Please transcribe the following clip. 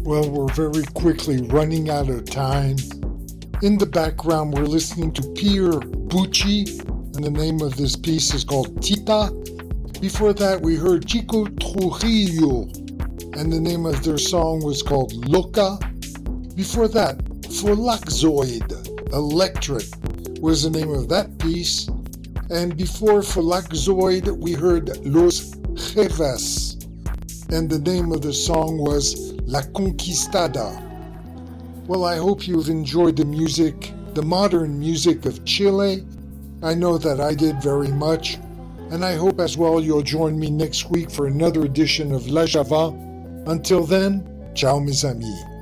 Well, we're very quickly running out of time. In the background, we're listening to Pierre Bucci, and the name of this piece is called Tita. Before that, we heard Chico Trujillo, and the name of their song was called Loca. Before that, Folaxoid, Electric, was the name of that piece. And before Folaxoid, we heard Los Jefes, and the name of the song was La Conquistada. Well, I hope you've enjoyed the music, the modern music of Chile. I know that I did very much, and I hope as well you'll join me next week for another edition of La Java. Until then, ciao mes amis.